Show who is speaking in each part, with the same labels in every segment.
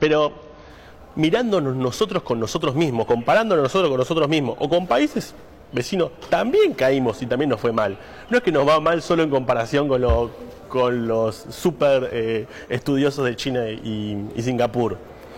Speaker 1: Pero mirándonos nosotros con nosotros mismos, comparándonos nosotros con nosotros mismos, o con países vecinos, también caímos y también nos fue mal. No es que nos va mal solo en comparación con los super estudiosos de China y Singapur.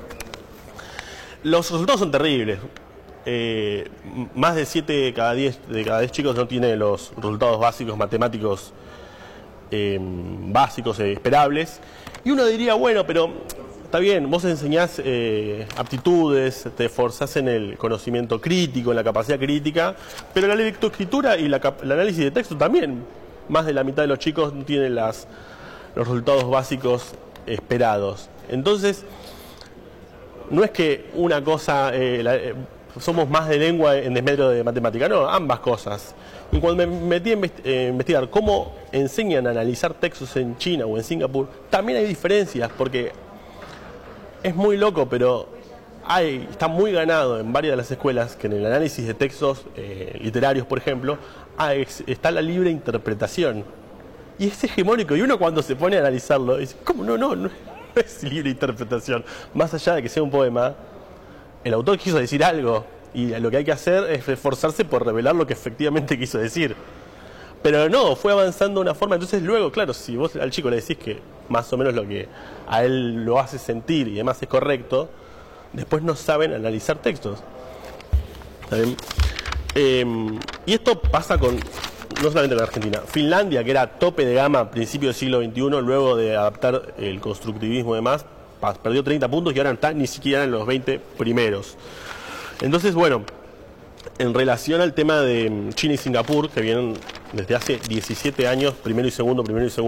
Speaker 1: Los resultados son terribles. Más de 7 de cada 10 chicos no tiene los resultados básicos matemáticos básicos esperables. Y uno diría, bueno, pero está bien, vos enseñás aptitudes, te esforzás en el conocimiento crítico, en la capacidad crítica, pero la lectoescritura y el análisis de texto también. Más de la mitad de los chicos no tienen los resultados básicos esperados. Entonces, no es que una cosa, somos más de lengua en desmedro de matemática, no, ambas cosas. Y cuando me metí a investigar cómo enseñan a analizar textos en China o en Singapur, también hay diferencias, porque es muy loco, pero está muy ganado en varias de las escuelas que en el análisis de textos literarios, por ejemplo, está la libre interpretación. Y es hegemónico, y uno cuando se pone a analizarlo dice, ¿cómo no es libre interpretación? Más allá de que sea un poema, el autor quiso decir algo, y lo que hay que hacer es esforzarse por revelar lo que efectivamente quiso decir. Pero no, fue avanzando de una forma. Entonces luego, claro, si vos al chico le decís que más o menos lo que a él lo hace sentir y demás es correcto, después no saben analizar textos. ¿Está bien? Y esto pasa no solamente con Argentina. Finlandia, que era tope de gama a principios del siglo XXI, luego de adaptar el constructivismo y demás, perdió 30 puntos y ahora no está ni siquiera en los 20 primeros. Entonces, bueno, en relación al tema de China y Singapur, que vienen desde hace 17 años, primero y segundo,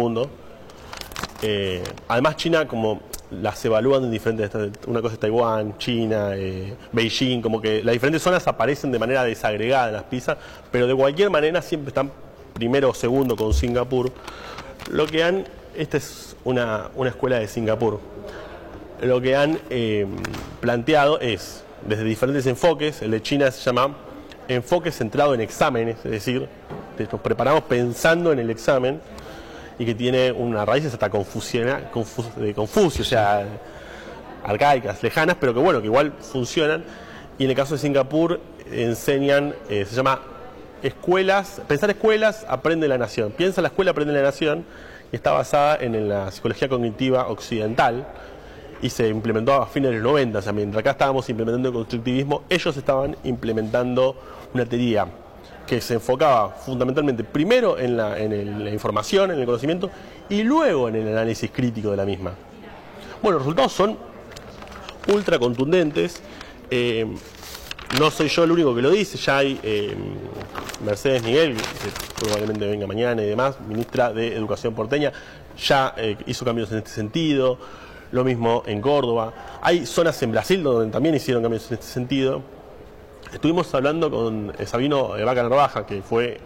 Speaker 1: además China como las evalúan en diferentes, una cosa es Taiwán, China, Beijing, como que las diferentes zonas aparecen de manera desagregada en las PISA, pero de cualquier manera siempre están primero o segundo con Singapur. Esta es una escuela de Singapur. Lo que han planteado es, desde diferentes enfoques, el de China se llama enfoque centrado en exámenes, es decir, nos preparamos pensando en el examen, y que tiene unas raíces hasta de Confucio, o sea, arcaicas, lejanas, pero que bueno, que igual funcionan. Y en el caso de Singapur enseñan, se llama pensar escuelas, aprende la nación. Piensa la escuela, aprende la nación, y está basada en la psicología cognitiva occidental, y se implementó a fines de los 90, o sea, mientras acá estábamos implementando el constructivismo, ellos estaban implementando una teoría que se enfocaba fundamentalmente primero en la información, en el conocimiento, y luego en el análisis crítico de la misma. Bueno, los resultados son ultra contundentes. No soy yo el único que lo dice, ya hay Mercedes Miguel, que probablemente venga mañana y demás, ministra de Educación porteña, ya hizo cambios en este sentido. Lo mismo en Córdoba. Hay zonas en Brasil donde también hicieron cambios en este sentido. Estuvimos hablando con Sabino Vaca Narvaja, que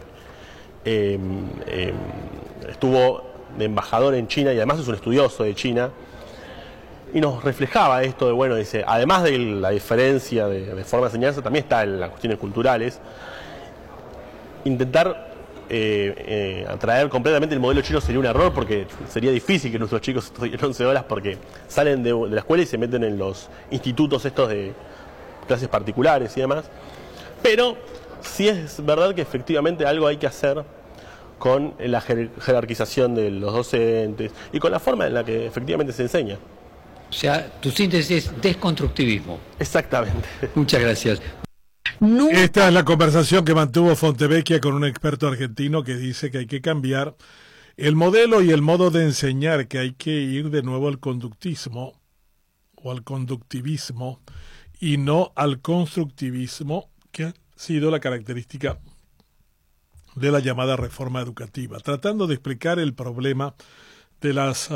Speaker 1: estuvo de embajador en China y además es un estudioso de China, y nos reflejaba esto de, bueno, dice, además de la diferencia de forma de enseñanza, también está en las cuestiones culturales. Intentar atraer completamente el modelo chino sería un error, porque sería difícil que nuestros chicos estudien 11 horas, porque salen de la escuela y se meten en los institutos estos de clases particulares y demás. Pero sí es verdad que efectivamente algo hay que hacer con la jerarquización de los docentes y con la forma en la que efectivamente se enseña.
Speaker 2: O sea, tu síntesis es desconstructivismo.
Speaker 1: Exactamente.
Speaker 2: Muchas gracias.
Speaker 3: Esta es la conversación que mantuvo Fontevecchia con un experto argentino que dice que hay que cambiar el modelo y el modo de enseñar, que hay que ir de nuevo al conductismo o al conductivismo y no al constructivismo, que ha sido la característica de la llamada reforma educativa, tratando de explicar el problema de las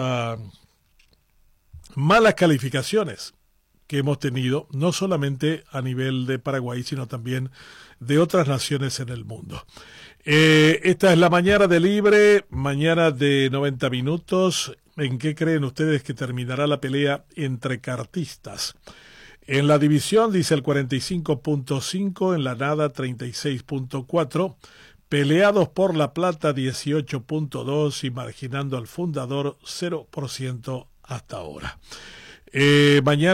Speaker 3: malas calificaciones que hemos tenido, no solamente a nivel de Paraguay, sino también de otras naciones en el mundo. Esta es la mañana de Libre, mañana de 90 minutos. ¿En qué creen ustedes que terminará la pelea entre cartistas? En la división dice el 45.5, en la nada 36.4, peleados por la plata 18.2 y marginando al fundador 0% hasta ahora. Mañana